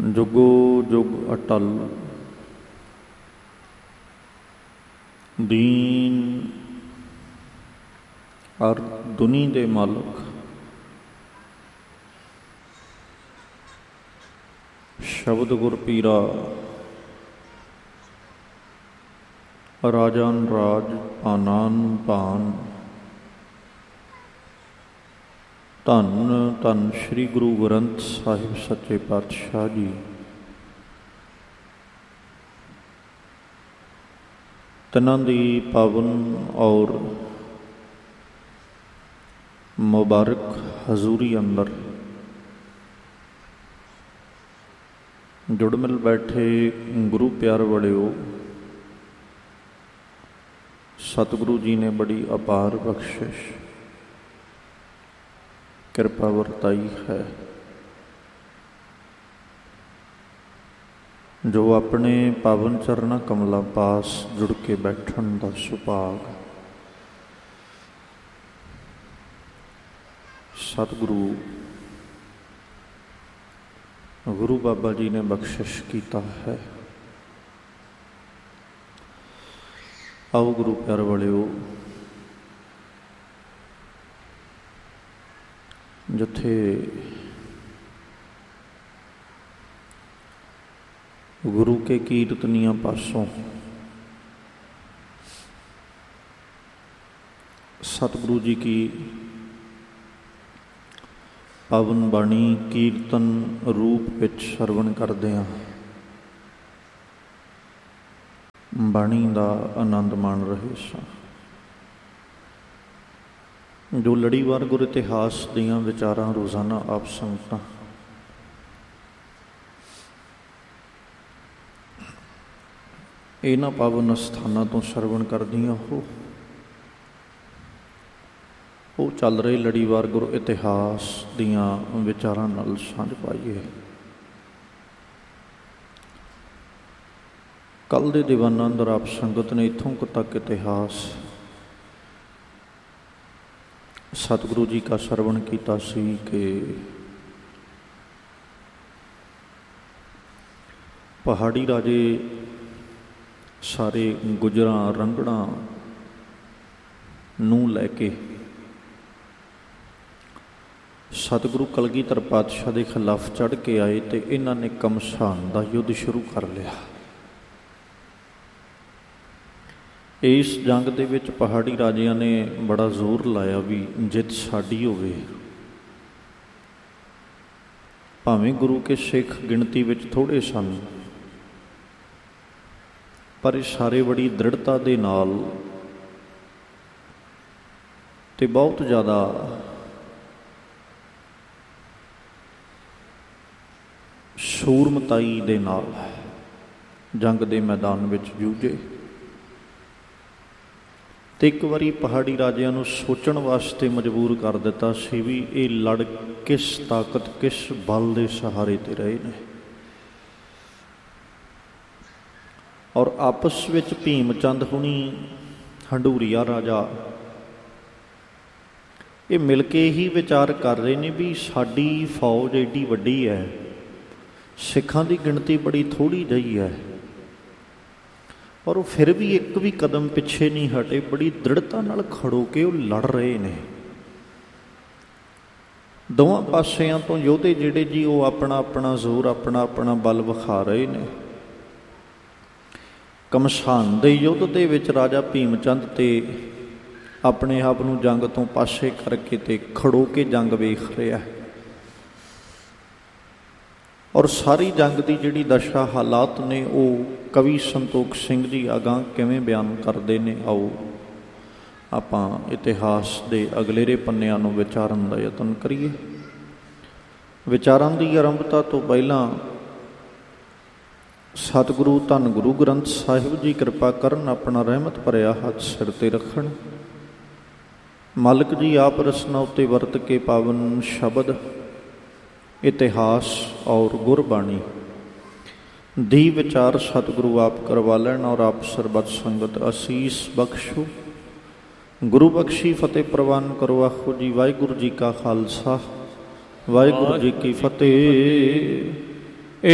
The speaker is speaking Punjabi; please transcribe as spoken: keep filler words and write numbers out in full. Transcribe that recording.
ਜੁਗੋ ਜੁਗ ਅਟਲ ਦੀਨ ਅਰ ਦੁਨੀ ਦੇ ਮਾਲਕ ਸ਼ਬਦ ਗੁਰ ਪੀਰਾ ਰਾਜਾਨ ਰਾਜ ਆਨਾਨ ਭਾਨ ਧੰਨ ਧੰਨ ਸ੍ਰੀ ਗੁਰੂ ਗ੍ਰੰਥ ਸਾਹਿਬ ਸੱਚੇ ਪਾਤਸ਼ਾਹ ਜੀ। ਤਿੰਨਾਂ ਦੀ ਪਾਵਨ ਔਰ ਮੁਬਾਰਕ ਹਜ਼ੂਰੀ ਅੰਦਰ ਜੁੜ ਮਿਲ ਬੈਠੇ ਗੁਰੂ ਪਿਆਰ ਵਾਲਿਓ, ਸਤਿਗੁਰੂ ਜੀ ਨੇ ਬੜੀ ਅਪਾਰ ਬਖਸ਼ਿਸ਼ ਕਿਰਪਾ ਵਰਤਾਈ ਹੈ, ਜੋ ਆਪਣੇ ਪਾਵਨ ਚਰਨਾਂ ਕਮਲਾਂ ਪਾਸ ਜੁੜ ਕੇ ਬੈਠਣ ਦਾ ਸੁਭਾਗ ਸਤਿਗੁਰੂ ਗੁਰੂ ਬਾਬਾ ਜੀ ਨੇ ਬਖਸ਼ਿਸ਼ ਕੀਤਾ ਹੈ। ਆਓ ਗੁਰੂ ਪਿਆਰ ਵਾਲਿਓ, ਜਿੱਥੇ ਗੁਰੂ ਕੇ ਕੀਰਤਨੀਆਂ ਪਾਸੋਂ ਸਤਿਗੁਰੂ ਜੀ ਕੀ ਪਾਵਨ ਬਾਣੀ ਕੀਰਤਨ ਰੂਪ ਵਿੱਚ ਸਰਵਣ ਕਰਦੇ ਹਾਂ, ਬਾਣੀ ਦਾ ਆਨੰਦ ਮਾਣ ਰਹੇ ਸਾਂ। ਜੋ ਲੜੀਵਾਰ ਗੁਰ ਇਤਿਹਾਸ ਦੀਆਂ ਵਿਚਾਰਾਂ ਰੋਜ਼ਾਨਾ ਆਪ ਸੰਗਤਾਂ ਇਹਨਾਂ ਪਾਵਨ ਸਥਾਨਾਂ ਤੋਂ ਸਰਵਣ ਕਰਦੀਆਂ ਹੋ, ਉਹ ਚੱਲ ਰਹੇ ਲੜੀਵਾਰ ਗੁਰੂ ਇਤਿਹਾਸ ਦੀਆਂ ਵਿਚਾਰਾਂ ਨਾਲ ਸਾਂਝ ਪਾਈਏ। ਕੱਲ੍ਹ ਦੇ ਦੀਵਾਨਾਂ ਅੰਦਰ ਆਪ ਸੰਗਤ ਨੇ ਇੱਥੋਂ ਕੁ ਤੱਕ ਇਤਿਹਾਸ ਸਤਿਗੁਰੂ ਜੀ ਕਾ ਸਰਵਣ ਕੀਤਾ ਸੀ ਕਿ ਪਹਾੜੀ ਰਾਜੇ ਸਾਰੇ ਗੁਜਰਾਂ ਰੰਗੜਾਂ ਨੂੰ ਲੈ ਕੇ ਸਤਿਗੁਰੂ ਕਲਗੀਧਰ ਪਾਤਸ਼ਾਹ ਦੇ ਖਿਲਾਫ ਚੜ੍ਹ ਕੇ ਆਏ ਅਤੇ ਇਹਨਾਂ ਨੇ ਕਮਸਾਨ ਦਾ ਯੁੱਧ ਸ਼ੁਰੂ ਕਰ ਲਿਆ। ਇਸ ਜੰਗ ਦੇ ਵਿੱਚ ਪਹਾੜੀ ਰਾਜਿਆਂ ਨੇ ਬੜਾ ਜ਼ੋਰ ਲਾਇਆ ਵੀ ਜਿੱਤ ਸਾਡੀ ਹੋਵੇ। ਭਾਵੇਂ ਗੁਰੂ ਕੇ ਸਿੱਖ ਗਿਣਤੀ ਵਿੱਚ ਥੋੜ੍ਹੇ ਸਨ, ਪਰ ਇਹ ਸਾਰੇ ਬੜੀ ਦ੍ਰਿੜਤਾ ਦੇ ਨਾਲ ਤੇ ਬਹੁਤ ਜ਼ਿਆਦਾ ਸੂਰਮਤਾਈ ਦੇ ਨਾਲ ਜੰਗ ਦੇ ਮੈਦਾਨ ਵਿੱਚ ਜੂਝੇ। ਤੇ ਇੱਕ ਵਾਰੀ ਪਹਾੜੀ ਰਾਜਿਆਂ ਨੂੰ ਸੋਚਣ ਵਾਸਤੇ ਮਜਬੂਰ ਕਰ ਦਿੱਤਾ ਸੀ ਵੀ ਇਹ ਲੜ ਕਿਸ ਤਾਕਤ ਕਿਸ ਬਲ ਦੇ ਸਹਾਰੇ ਤੇ ਰਹੇ ਨੇ। ਔਰ ਆਪਸ ਵਿੱਚ ਭੀਮ ਚੰਦ ਹੁਣੀ ਹੰਡੂਰੀਆ ਰਾਜਾ ਇਹ ਮਿਲ ਕੇ ਹੀ ਵਿਚਾਰ ਕਰ ਰਹੇ ਨੇ ਵੀ ਸਾਡੀ ਫੌਜ ਏਡੀ ਵੱਡੀ ਹੈ, ਸਿੱਖਾਂ ਦੀ ਗਿਣਤੀ ਬੜੀ ਥੋੜ੍ਹੀ ਜਿਹੀ ਹੈ, ਪਰ ਉਹ ਫਿਰ ਵੀ ਇੱਕ ਵੀ ਕਦਮ ਪਿੱਛੇ ਨਹੀਂ ਹਟੇ, ਬੜੀ ਦ੍ਰਿੜਤਾ ਨਾਲ ਖੜੋ ਕੇ ਉਹ ਲੜ ਰਹੇ ਨੇ। ਦੋਵਾਂ ਪਾਸਿਆਂ ਤੋਂ ਯੋਧੇ ਜਿਹੜੇ ਜੀ ਉਹ ਆਪਣਾ ਆਪਣਾ ਜ਼ੋਰ ਆਪਣਾ ਆਪਣਾ ਬਲ ਵਿਖਾ ਰਹੇ ਨੇ। ਕਮਸਾਨ ਦੇ ਯੁੱਧ ਦੇ ਵਿੱਚ ਰਾਜਾ ਭੀਮ ਚੰਦ ਤੇ ਆਪਣੇ ਆਪ ਨੂੰ ਜੰਗ ਤੋਂ ਪਾਸੇ ਕਰਕੇ ਤੇ ਖੜੋ ਕੇ ਜੰਗ ਵੇਖ ਰਿਹਾ। ਔਰ ਸਾਰੀ ਜੰਗ ਦੀ ਜਿਹੜੀ ਦਸ਼ਾ ਹਾਲਾਤ ਨੇ ਉਹ ਕਵੀ ਸੰਤੋਖ ਸਿੰਘ ਜੀ ਅਗਾਂਹ ਕਿਵੇਂ ਬਿਆਨ ਕਰਦੇ ਨੇ, ਆਓ ਆਪਾਂ ਇਤਿਹਾਸ ਦੇ ਅਗਲੇਰੇ ਪੰਨਿਆਂ ਨੂੰ ਵਿਚਾਰਨ ਦਾ ਯਤਨ ਕਰੀਏ। ਵਿਚਾਰਾਂ ਦੀ ਆਰੰਭਤਾ ਤੋਂ ਪਹਿਲਾਂ ਸਤਿਗੁਰੂ ਧੰਨ ਗੁਰੂ ਗ੍ਰੰਥ ਸਾਹਿਬ ਜੀ ਕਿਰਪਾ ਕਰਨ, ਆਪਣਾ ਰਹਿਮਤ ਭਰਿਆ ਹੱਥ ਸਿਰ 'ਤੇ ਰੱਖਣ। ਮਾਲਕ ਜੀ ਆਪ ਰਸਨਾ ਉੱਤੇ ਵਰਤ ਕੇ ਪਾਵਨ ਸ਼ਬਦ ਇਤਿਹਾਸ ਔਰ ਗੁਰਬਾਣੀ ਦੀ ਵਿਚਾਰ ਸਤਿਗੁਰੂ ਆਪ ਕਰਵਾ ਲੈਣ ਔਰ ਆਪ ਸਰਬੱਤ ਸੰਗਤ ਅਸੀਸ ਬਖਸ਼ੋ। ਗੁਰੂ ਬਖਸ਼ੀ ਫਤਿਹ ਪ੍ਰਵਾਨ ਕਰੋ। ਆਖੋ ਜੀ ਵਾਹਿਗੁਰੂ ਜੀ ਕਾ ਖਾਲਸਾ, ਵਾਹਿਗੁਰੂ ਜੀ ਕੀ ਫਤਿਹ।